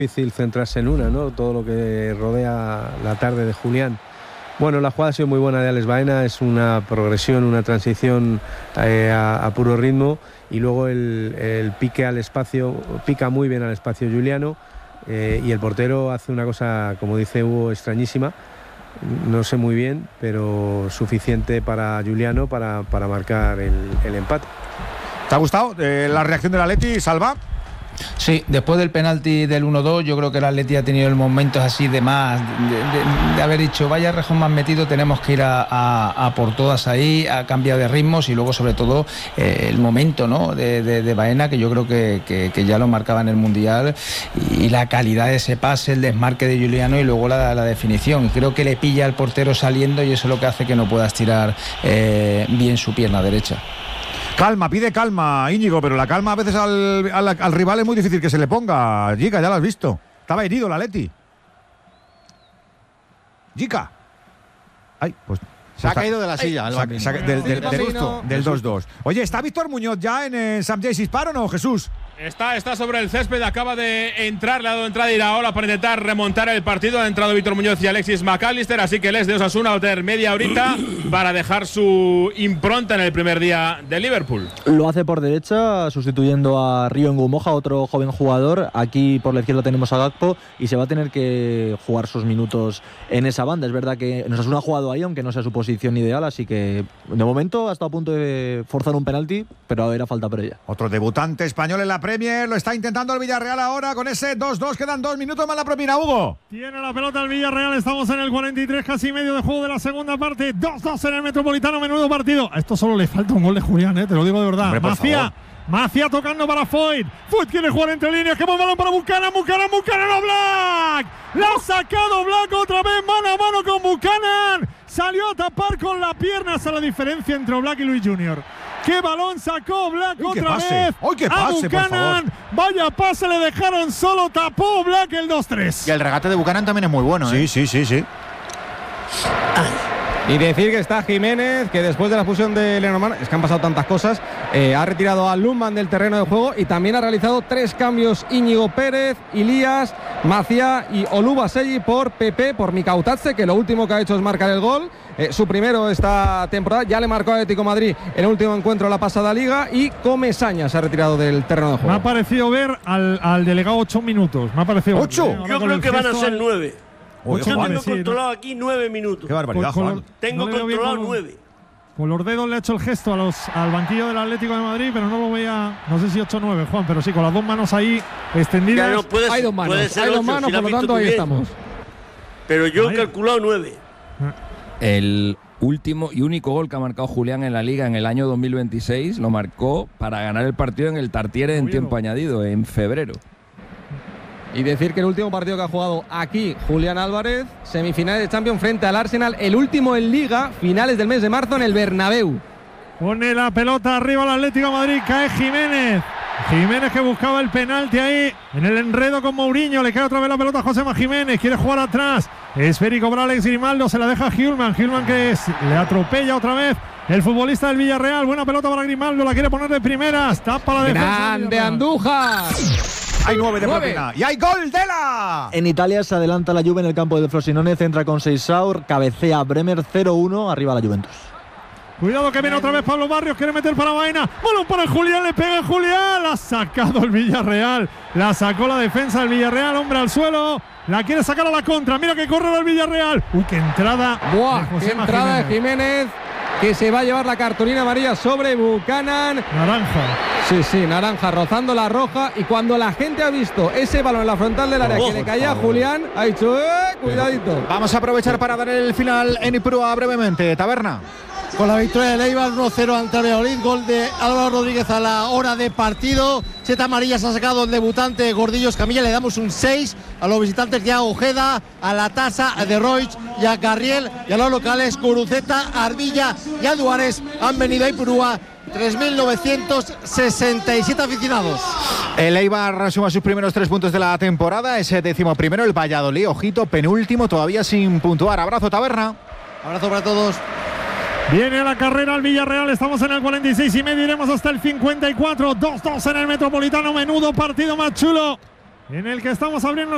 difícil centrarse en una, ¿no? Todo lo que rodea la tarde de Julián. Bueno, la jugada ha sido muy buena de Alex Baena, es una progresión, una transición a puro ritmo, y luego el pique al espacio, pica muy bien al espacio Giuliano, y el portero hace una cosa, como dice Hugo, extrañísima, no sé muy bien, pero suficiente para Giuliano para marcar el empate. ¿Te ha gustado la reacción del Atleti, Salva? Sí, después del penalti del 1-2, yo creo que el Atleti ha tenido el momentos así de más, de haber dicho, vaya rejón más metido, tenemos que ir a por todas ahí, a cambiar de ritmos, y luego sobre todo el momento, ¿no?, de Baena, que yo creo que ya lo marcaba en el Mundial, y la calidad de ese pase, el desmarque de Giuliano y luego la definición. Creo que le pilla al portero saliendo, y eso es lo que hace que no pueda estirar bien su pierna derecha. Calma, pide calma, Íñigo, pero la calma a veces al rival es muy difícil que se le ponga. Gica, ya lo has visto. Estaba herido el Atleti. Gica. Ay, pues se ha caído de la silla. Del 2-2. Oye, ¿está Víctor Muñoz ya en Sam Jace Hispar o no, Jesús? Está sobre el césped, acaba de entrar, le ha dado entrada Iraola para intentar remontar el partido. Han entrado Víctor Muñoz y Alexis McAllister, así que les de Osasuna va a tener media horita para dejar su impronta en el primer día de Liverpool. Lo hace por derecha, sustituyendo a Río Ngumoja, otro joven jugador. Aquí por la izquierda tenemos a Gakpo, y se va a tener que jugar sus minutos en esa banda. Es verdad que Osasuna ha jugado ahí, aunque no sea su posición ideal, así que de momento ha estado a punto de forzar un penalti, pero era falta por ella. Otro debutante español en la Premier, lo está intentando el Villarreal ahora con ese 2-2, quedan 2 minutos más la propina, Hugo. Tiene la pelota el Villarreal, estamos en el 43, casi medio de juego de la segunda parte, 2-2 en el Metropolitano, menudo partido. A esto solo le falta un gol de Julián, te lo digo de verdad. Hombre, Macía tocando para Foyt. Foyt quiere jugar entre líneas. ¡Qué buen balón para Buchanan! ¡No, Black! ¡La ha sacado Black otra vez! ¡Mano a mano con Buchanan! Salió a tapar con la pierna. Esa es la diferencia entre Black y Luis Junior. ¡Qué balón sacó Black otra vez! ¡Qué pase, Buchanan! ¡Vaya pase! Le dejaron solo. Tapó Black el 2-3. Y el regate de Buchanan también es muy bueno. Sí. Y decir que está Jiménez, que después de la fusión de Lenormand, es que han pasado tantas cosas, ha retirado a Lundman del terreno de juego, y también ha realizado 3 cambios: Íñigo Pérez, Ilías, Maciá y Olubaselli por Pepe, por Mikautatze, que lo último que ha hecho es marcar el gol, su primero esta temporada. Ya le marcó a Atlético de Madrid en el último encuentro de la pasada liga, y Comesaña se ha retirado del terreno de juego. Me ha parecido ver al delegado 8 minutos. Me ha parecido ¿8? Yo creo que van a ser 9. Yo tengo controlado aquí 9 minutos. Qué barbaridad, Juan. Tengo controlado 9. Con los dedos le ha hecho el gesto al banquillo del Atlético de Madrid, pero no lo veía, no sé si 8 o 9, Juan, pero sí, con las 2 manos ahí extendidas. Ya no, hay 2 manos, por lo tanto ahí estamos. Pero yo he calculado 9. El último y único gol que ha marcado Julián en la Liga en el año 2026 lo marcó para ganar el partido en el Tartiere en tiempo añadido, en febrero. Y decir que el último partido que ha jugado aquí Julián Álvarez, semifinales de Champions frente al Arsenal, el último en Liga, finales del mes de marzo en el Bernabéu. Pone la pelota arriba el Atlético de Madrid, cae Jiménez. Jiménez, que buscaba el penalti ahí en el enredo con Mourinho. Le cae otra vez la pelota a Josema Jiménez, quiere jugar atrás. Esférico para Alex Grimaldo, se la deja a Hjulman que le atropella otra vez el futbolista del Villarreal. Buena pelota para Grimaldo, la quiere poner de primeras, tapa la defensa. ¡Grande Andújar! Hay 9 de propina. Y hay gol de la. En Italia se adelanta la Juve en el campo de Frosinone, centra con Seixaur, cabecea Bremer, 0-1, arriba la Juventus. Cuidado que viene otra vez Pablo Barrios, quiere meter para Baena. Balón para Julián, le pega Julián. La ha sacado el Villarreal. La sacó la defensa del Villarreal, hombre al suelo. La quiere sacar a la contra. Mira que corre el Villarreal. Qué entrada. ¡Buah! ¡Qué entrada de Jiménez! Que se va a llevar la cartulina amarilla sobre Buchanan. Naranja. Sí, naranja, rozando la roja. Y cuando la gente ha visto ese balón en la frontal del área que le caía a Julián, ha dicho, cuidadito. Vamos a aprovechar para dar el final en Ipurúa brevemente. Taberna. Con la victoria de Eibar 1-0 ante Valladolid, gol de Álvaro Rodríguez a la hora de partido. 7 amarillas ha sacado el debutante Gordillos Camilla, le damos un 6 a los visitantes ya a Ojeda, a La Tasa, a De Roig y a Carriel, y a los locales Guruceta, Ardilla y a Duares han venido a Ipurúa. 3.967 aficionados. El Eibar suma sus primeros 3 puntos de la temporada, ese 11º, el Valladolid, ojito, penúltimo, todavía sin puntuar. Abrazo, Taberna. Abrazo para todos. Viene a la carrera el Villarreal, estamos en el 46 y medio, iremos hasta el 54, 2-2 en el Metropolitano, menudo partido más chulo en el que estamos abriendo